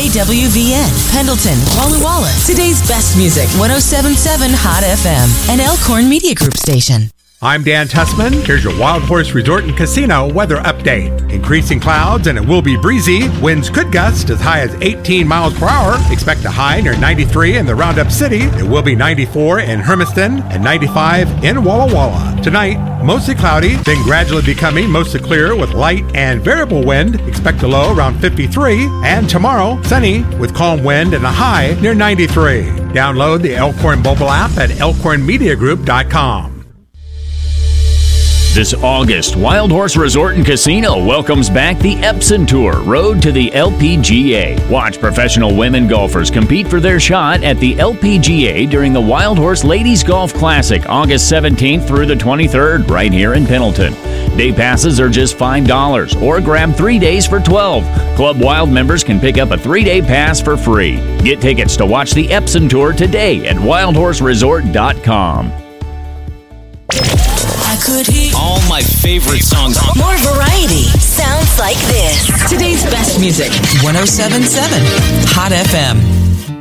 KWVN, Pendleton, Walla Walla. Today's best music, 107.7 Hot FM, an Elkhorn Media Group station. I'm Dan Tussman. Here's your Wild Horse Resort and Casino weather update. Increasing clouds and it will be breezy. Winds could gust as high as 18 miles per hour. Expect a high near 93 in the Roundup City. It will be 94 in Hermiston and 95 in Walla Walla. Tonight, mostly cloudy, then gradually becoming mostly clear with light and variable wind. Expect a low around 53. And tomorrow, sunny with calm wind and a high near 93. Download the Elkhorn mobile app at elkhornmediagroup.com. This August, Wild Horse Resort and Casino welcomes back the Epson Tour, Road to the LPGA. Watch professional women golfers compete for their shot at the LPGA during the Wild Horse Ladies Golf Classic, August 17th through the 23rd, right here in Pendleton. Day passes are just $5, or grab 3 days for $12. Club Wild members can pick up a 3-day pass for free. Get tickets to watch the Epson Tour today at wildhorseresort.com. All my favorite songs. More variety. Sounds like this. Today's best music, 107.7 Hot FM.